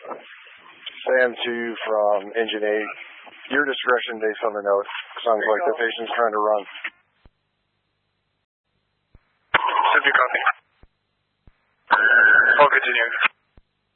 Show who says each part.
Speaker 1: Sam 2 from Engine 8. Your discretion based on the note. Sounds like the patient's trying to run.
Speaker 2: Sam 2 copy. I'll continue.